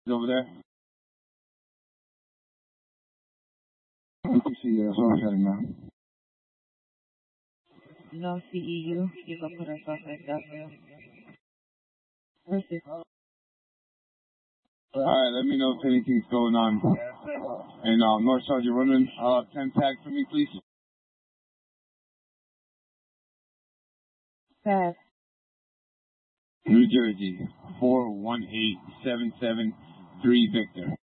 over there? I can see you. So I'm heading now. No CEU. You can put us off like that. Perfect. Alright, let me know if anything's going on. And North Sergeant Runman, 10 tag for me, please. Pass. New Jersey, 418773 Victor.